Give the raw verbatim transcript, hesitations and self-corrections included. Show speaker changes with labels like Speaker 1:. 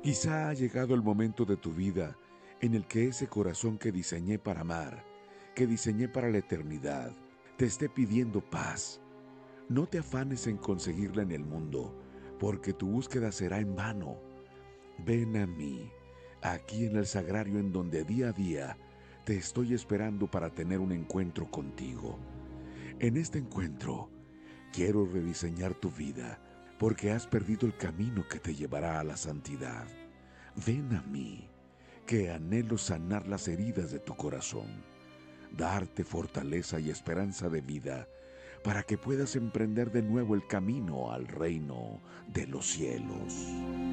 Speaker 1: Quizá ha llegado el momento de tu vida en el que ese corazón que diseñé para amar, que diseñé para la eternidad, te esté pidiendo paz. No te afanes en conseguirla en el mundo, porque tu búsqueda será en vano. Ven a mí, aquí en el sagrario en donde día a día te estoy esperando para tener un encuentro contigo. En este encuentro, quiero rediseñar tu vida, porque has perdido el camino que te llevará a la santidad. Ven a mí, que anhelo sanar las heridas de tu corazón, darte fortaleza y esperanza de vida, para que puedas emprender de nuevo el camino al reino de los cielos.